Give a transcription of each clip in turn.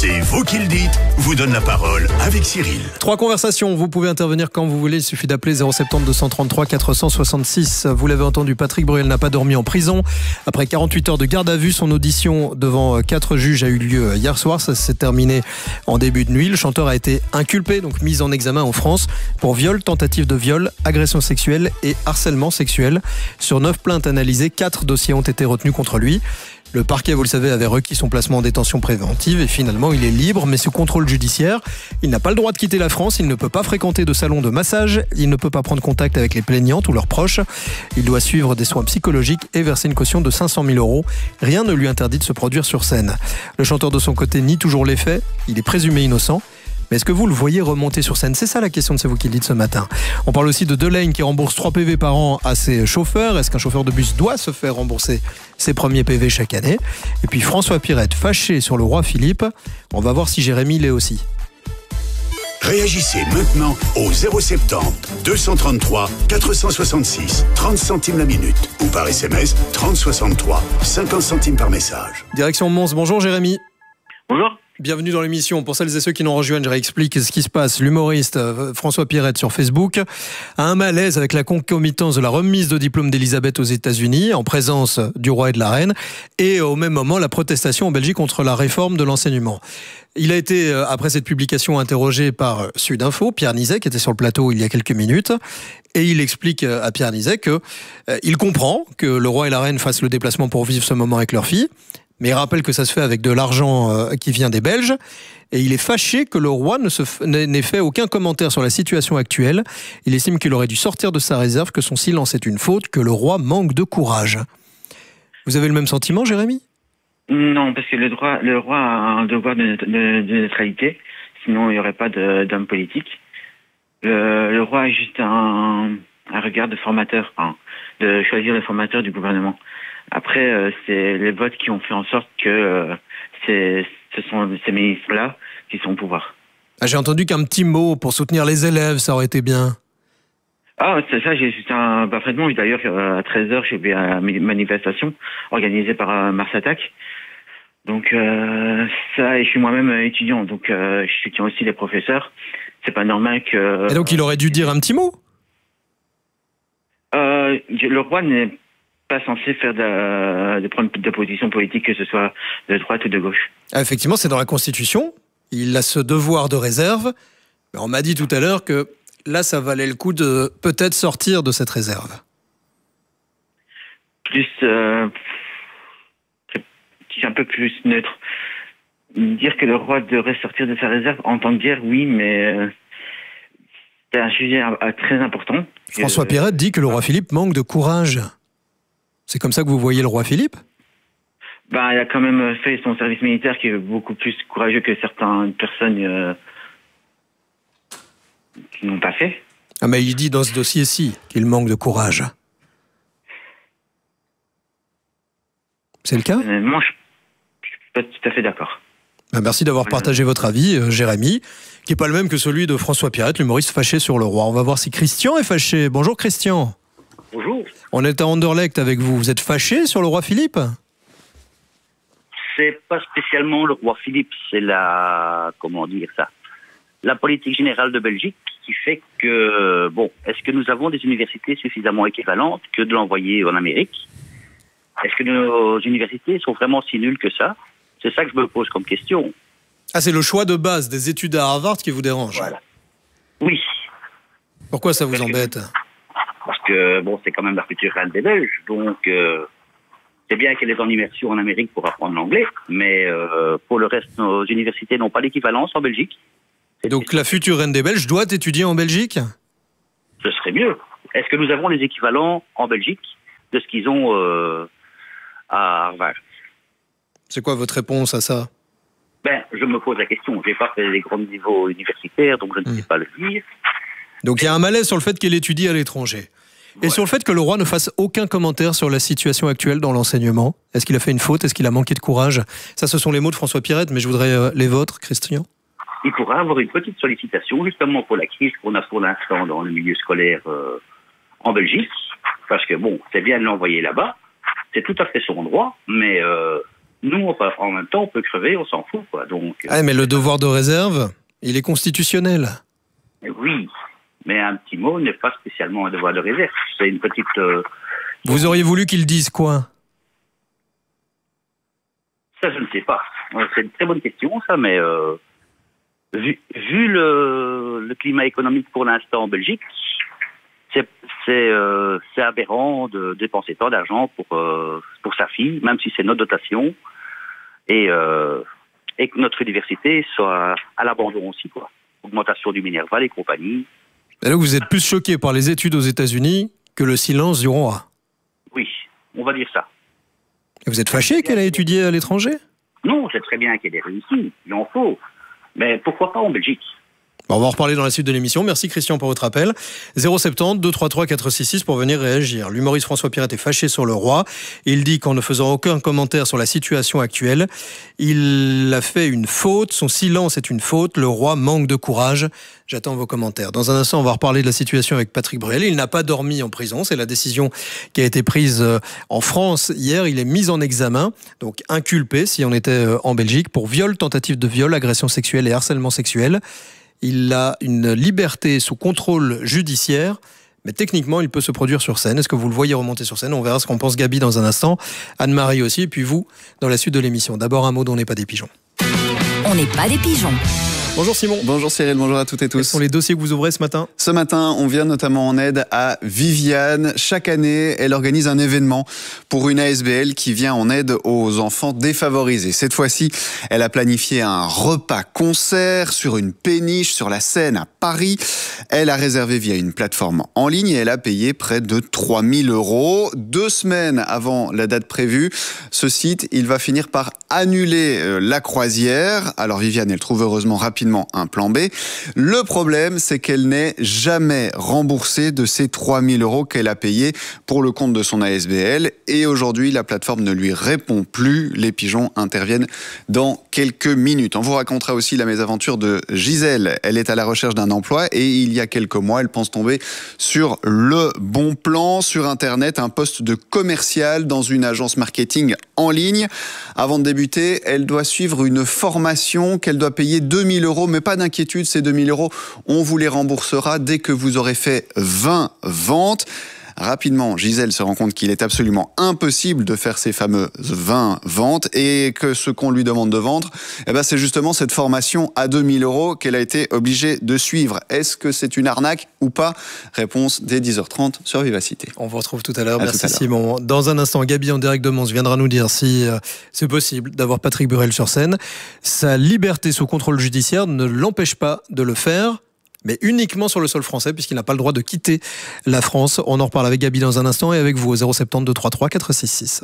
C'est vous qui le dites, vous donne la parole avec Cyril. 3 conversations, vous pouvez intervenir quand vous voulez, il suffit d'appeler 070 233 466. Vous l'avez entendu, Patrick Bruel n'a pas dormi en prison. Après 48 heures de garde à vue, son audition devant 4 juges a eu lieu hier soir. Ça s'est terminé en début de nuit. Le chanteur a été inculpé, donc mis en examen en France pour viol, tentative de viol, agression sexuelle et harcèlement sexuel. Sur 9 plaintes analysées, 4 dossiers ont été retenus contre lui. Le parquet, vous le savez, avait requis son placement en détention préventive et finalement il est libre, mais sous contrôle judiciaire. Il n'a pas le droit de quitter la France, il ne peut pas fréquenter de salon de massage, il ne peut pas prendre contact avec les plaignantes ou leurs proches. Il doit suivre des soins psychologiques et verser une caution de 500 000 €. Rien ne lui interdit de se produire sur scène. Le chanteur de son côté nie toujours les faits, il est présumé innocent. Mais est-ce que vous le voyez remonter sur scène? C'est ça la question de C'est vous qui le dites ce matin. On parle aussi de Delaine qui rembourse 3 PV par an à ses chauffeurs. Est-ce qu'un chauffeur de bus doit se faire rembourser ses premiers PV chaque année? Et puis François Pirette, fâché sur le roi Philippe. On va voir si Jérémy l'est aussi. Réagissez maintenant au 070 233 466 30 centimes la minute ou par SMS 3063 50 centimes par message. Direction Mons, bonjour Jérémy. Bonjour. Bienvenue dans l'émission. Pour celles et ceux qui nous rejoignent, je réexplique ce qui se passe. L'humoriste François Pirette sur Facebook a un malaise avec la concomitance de la remise de diplôme d'Elisabeth aux États-Unis en présence du roi et de la reine et au même moment la protestation en Belgique contre la réforme de l'enseignement. Il a été, après cette publication, interrogé par Sudinfo, Pierre Nizet, qui était sur le plateau il y a quelques minutes. Et il explique à Pierre Nizet qu'il comprend que le roi et la reine fassent le déplacement pour vivre ce moment avec leur fille. Mais il rappelle que ça se fait avec de l'argent qui vient des Belges. Et il est fâché que le roi n'ait fait aucun commentaire sur la situation actuelle. Il estime qu'il aurait dû sortir de sa réserve, que son silence est une faute, que le roi manque de courage. Vous avez le même sentiment, Jérémy? Non, parce que le roi a un devoir de neutralité. Sinon, il n'y aurait pas d'homme politique. Le roi a juste un regard de formateur, de choisir le formateur du gouvernement. Après, c'est les votes qui ont fait en sorte que ce sont ces ministres-là qui sont au pouvoir. Ah, j'ai entendu qu'un petit mot pour soutenir les élèves, ça aurait été bien. Ah, c'est ça, j'ai parfaitement. D'ailleurs, à 13h, j'ai vu une manifestation organisée par Mars Attack. Donc, ça, et je suis moi-même étudiant, donc je soutiens aussi les professeurs. C'est pas normal que... Et donc, il aurait dû dire un petit mot? Le roi n'est pas censé faire de prendre de position politique, que ce soit de droite ou de gauche. Ah, effectivement, c'est dans la Constitution. Il a ce devoir de réserve. Mais on m'a dit tout à l'heure que là, ça valait le coup de peut-être sortir de cette réserve. Plus, un peu plus neutre. Dire que le roi devrait sortir de sa réserve en temps de guerre, oui, mais c'est un sujet très important. François Pirette dit que le roi Philippe manque de courage. C'est comme ça que vous voyez le roi Philippe? Il a quand même fait son service militaire qui est beaucoup plus courageux que certaines personnes qui n'ont pas fait. Ah, mais il dit dans ce dossier-ci qu'il manque de courage. C'est le cas? Moi, je suis pas tout à fait d'accord. Merci d'avoir partagé votre avis, Jérémy, qui n'est pas le même que celui de François Pirette, l'humoriste fâché sur le roi. On va voir si Christian est fâché. Bonjour Christian. Bonjour. On est à Anderlecht avec vous. Vous êtes fâché sur le roi Philippe? C'est pas spécialement le roi Philippe, c'est la politique générale de Belgique qui fait que, est-ce que nous avons des universités suffisamment équivalentes que de l'envoyer en Amérique? Est-ce que nos universités sont vraiment si nulles que ça? C'est ça que je me pose comme question. Ah, c'est le choix de base des études à Harvard qui vous dérange? Voilà. Oui. Pourquoi ça vous embête? Parce que, c'est quand même la future reine des Belges, donc c'est bien qu'elle est en immersion en Amérique pour apprendre l'anglais, mais pour le reste, nos universités n'ont pas d'équivalence en Belgique. Donc la future reine des Belges doit étudier en Belgique? Ce serait mieux. Est-ce que nous avons les équivalents en Belgique de ce qu'ils ont à Harvard? C'est quoi votre réponse à ça? Je me pose la question. Je n'ai pas fait les grands niveaux universitaires, donc je ne sais pas le dire. Donc il y a un malaise sur le fait qu'elle étudie à l'étranger. Et sur le fait que le roi ne fasse aucun commentaire sur la situation actuelle dans l'enseignement. Est-ce qu'il a fait une faute? Est-ce qu'il a manqué de courage? Ça, ce sont les mots de François Pirette, mais je voudrais les vôtres, Christian. Il pourra avoir une petite sollicitation, justement pour la crise qu'on a pour l'instant dans le milieu scolaire en Belgique. Parce que, c'est bien de l'envoyer là-bas. C'est tout à fait son droit, mais Nous, en même temps, on peut crever, on s'en fout, quoi. Donc, mais le devoir de réserve, il est constitutionnel. oui, mais un petit mot n'est pas spécialement un devoir de réserve. C'est une petite... Vous auriez voulu qu'ils disent quoi? Ça, je ne sais pas. C'est une très bonne question, ça, mais vu le climat économique pour l'instant en Belgique, c'est aberrant de dépenser tant d'argent pour sa fille, même si c'est notre dotation, et que notre université soit à l'abandon aussi, quoi. Augmentation du Minerval et compagnie. Et là, vous êtes plus choqué par les études aux États-Unis que le silence du roi. Oui, on va dire ça. Et vous êtes fâché qu'elle ait étudié à l'étranger? Non, c'est très bien qu'elle ait réussi, il en faut. Mais pourquoi pas en Belgique? On va en reparler dans la suite de l'émission. Merci Christian pour votre appel. 070 233 466 pour venir réagir. L'humoriste François Pirette est fâché sur le roi. Il dit qu'en ne faisant aucun commentaire sur la situation actuelle, il a fait une faute. Son silence est une faute. Le roi manque de courage. J'attends vos commentaires. Dans un instant, on va reparler de la situation avec Patrick Bruel. Il n'a pas dormi en prison. C'est la décision qui a été prise en France hier. Il est mis en examen, donc inculpé si on était en Belgique, pour viol, tentative de viol, agression sexuelle et harcèlement sexuel. Il a une liberté sous contrôle judiciaire, mais techniquement, il peut se produire sur scène. Est-ce que vous le voyez remonter sur scène? On verra ce qu'en pense Gabi dans un instant, Anne-Marie aussi, et puis vous, dans la suite de l'émission. D'abord, un mot dont on n'est pas des pigeons. On n'est pas des pigeons. Bonjour Simon. Bonjour Cyril, bonjour à toutes et tous. Quels sont les dossiers que vous ouvrez ce matin? Ce matin, on vient notamment en aide à Viviane. Chaque année, elle organise un événement pour une ASBL qui vient en aide aux enfants défavorisés. Cette fois-ci, elle a planifié un repas-concert sur une péniche sur la Seine à Paris. Elle a réservé via une plateforme en ligne et elle a payé près de 3 000 €. 2 semaines avant la date prévue, ce site, il va finir par annuler la croisière. Alors Viviane, elle trouve heureusement rapidement un plan B. Le problème, c'est qu'elle n'est jamais remboursée de ces 3 000 € qu'elle a payés pour le compte de son ASBL. Et aujourd'hui, la plateforme ne lui répond plus. Les pigeons interviennent dans quelques minutes. On vous racontera aussi la mésaventure de Gisèle. Elle est à la recherche d'un emploi et il y a quelques mois, elle pense tomber sur le bon plan sur Internet, un poste de commercial dans une agence marketing en ligne. Avant de débuter, elle doit suivre une formation qu'elle doit payer 2 000 €, mais pas d'inquiétude, ces 2 000 €, on vous les remboursera dès que vous aurez fait 20 ventes. Rapidement, Gisèle se rend compte qu'il est absolument impossible de faire ces fameuses 20 ventes et que ce qu'on lui demande de vendre, c'est justement cette formation à 2 000 € qu'elle a été obligée de suivre. Est-ce que c'est une arnaque ou pas? Réponse dès 10h30 sur Vivacité. On vous retrouve tout à l'heure. Merci Simon. Dans un instant, Gabi en direct de Mons viendra nous dire si c'est possible d'avoir Patrick Bruel sur scène. Sa liberté sous contrôle judiciaire ne l'empêche pas de le faire, mais uniquement sur le sol français, puisqu'il n'a pas le droit de quitter la France. On en reparle avec Gabi dans un instant et avec vous au 070 233 466.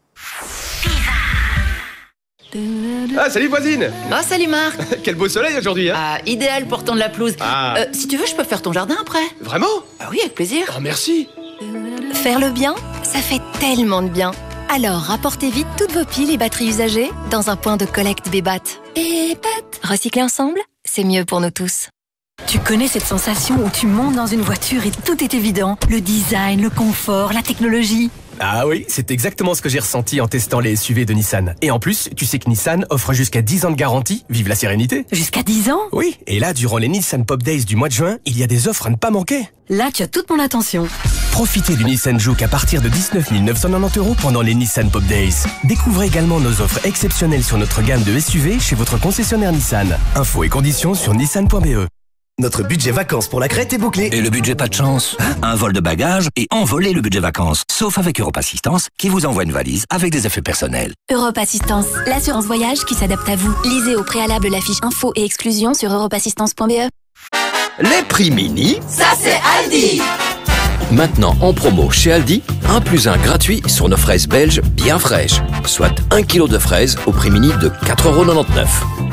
Ah, salut voisine! Oh, salut Marc! Quel beau soleil aujourd'hui, hein? Ah, idéal pour tondre la pelouse. Ah. Si tu veux, je peux faire ton jardin après. Vraiment? Ah oui, avec plaisir. Oh, merci! Faire le bien, ça fait tellement de bien. Alors, rapportez vite toutes vos piles et batteries usagées dans un point de collecte Bébat. Bébat. Recycler ensemble, c'est mieux pour nous tous. Tu connais cette sensation où tu montes dans une voiture et tout est évident? Le design, le confort, la technologie. Ah oui, c'est exactement ce que j'ai ressenti en testant les SUV de Nissan. Et en plus, tu sais que Nissan offre jusqu'à 10 ans de garantie. Vive la sérénité! Jusqu'à 10 ans? Oui, et là, durant les Nissan Pop Days du mois de juin, il y a des offres à ne pas manquer. Là, tu as toute mon attention. Profitez du Nissan Juke à partir de 19 990 € pendant les Nissan Pop Days. Découvrez également nos offres exceptionnelles sur notre gamme de SUV chez votre concessionnaire Nissan. Infos et conditions sur nissan.be. Notre budget vacances pour la Crète est bouclé. Et le budget pas de chance? Un vol de bagages et envoler le budget vacances. Sauf avec Europe Assistance, qui vous envoie une valise avec des effets personnels. Europe Assistance, l'assurance voyage qui s'adapte à vous. Lisez au préalable la fiche info et exclusion sur europeassistance.be. Les prix mini, Ça, c'est Aldi! maintenant en promo chez Aldi, 1+1 gratuit sur nos fraises belges bien fraîches. Soit 1 kg de fraises au prix mini de 4,99 €.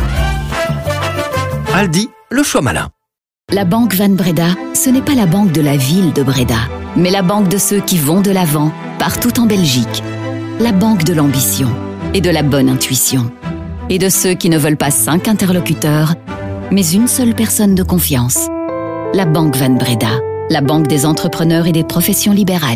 Aldi, le choix malin. La Banque Van Breda, ce n'est pas la banque de la ville de Breda, mais la banque de ceux qui vont de l'avant, partout en Belgique. La banque de l'ambition et de la bonne intuition. Et de ceux qui ne veulent pas 5 interlocuteurs, mais une seule personne de confiance. La Banque Van Breda, la banque des entrepreneurs et des professions libérales.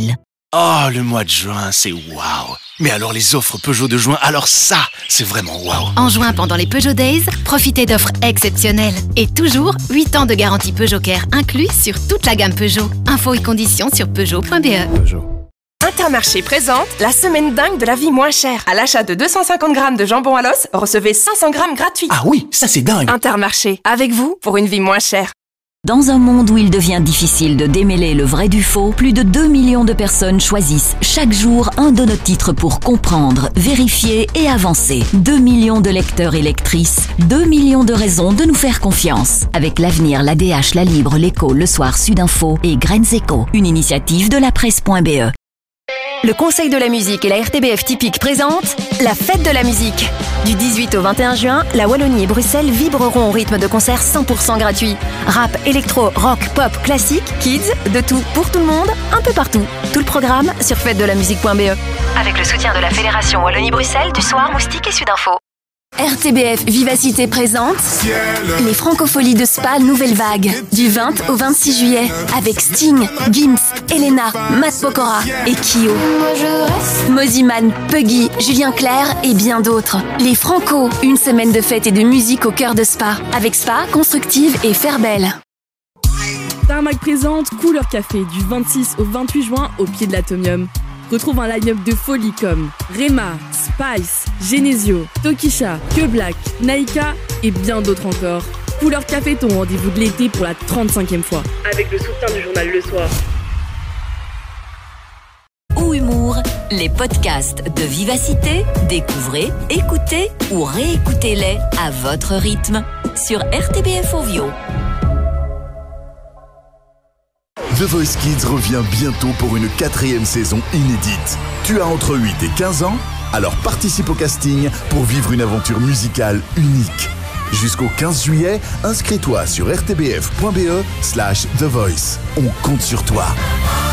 Oh, le mois de juin, c'est waouh. Mais alors les offres Peugeot de juin, alors ça, c'est vraiment waouh. En juin, pendant les Peugeot Days, profitez d'offres exceptionnelles. Et toujours, 8 ans de garantie Peugeot Care inclus sur toute la gamme Peugeot. Infos et conditions sur Peugeot.be. Intermarché présente la semaine dingue de la vie moins chère. À l'achat de 250 grammes de jambon à l'os, recevez 500 grammes gratuits. Ah oui, ça c'est dingue. Intermarché, avec vous pour une vie moins chère. Dans un monde où il devient difficile de démêler le vrai du faux, plus de 2 millions de personnes choisissent chaque jour un de nos titres pour comprendre, vérifier et avancer. 2 millions de lecteurs et lectrices, 2 millions de raisons de nous faire confiance. Avec l'Avenir, l'ADH, La Libre, l'Écho, Le Soir, Sudinfo et Graines Éco, une initiative de la presse.be. Le Conseil de la musique et la RTBF Typique présentent la Fête de la musique. Du 18 au 21 juin, la Wallonie et Bruxelles vibreront au rythme de concerts 100% gratuits. Rap, électro, rock, pop, classique, kids, de tout pour tout le monde, un peu partout. Tout le programme sur fêtedelamusique.be. Avec le soutien de la Fédération Wallonie-Bruxelles, du Soir, Moustique et Sudinfo. RTBF Vivacité présente les Francopholies de Spa Nouvelle Vague du 20 au 26 juillet avec Sting, Gims, Elena, Matt Pokora et Kyo. Moziman, Puggy, Julien Clerc et bien d'autres. Les Franco, une semaine de fête et de musique au cœur de Spa avec Spa, Constructive et Fairbelle. Tarmac présente Couleur Café du 26 au 28 juin au pied de l'Atomium. Retrouve un line-up de folie comme Rema, Spice, Genesio, Tokisha, Que Black, Naika et bien d'autres encore. Couleur Café, ton rendez-vous de l'été pour la 35e fois. Avec le soutien du journal Le Soir. Ou Humour, les podcasts de Vivacité, découvrez, écoutez ou réécoutez-les à votre rythme sur RTBF Ovio. The Voice Kids revient bientôt pour une 4e saison inédite. Tu as entre 8 et 15 ans? Alors participe au casting pour vivre une aventure musicale unique. Jusqu'au 15 juillet, inscris-toi sur rtbf.be/The Voice. On compte sur toi.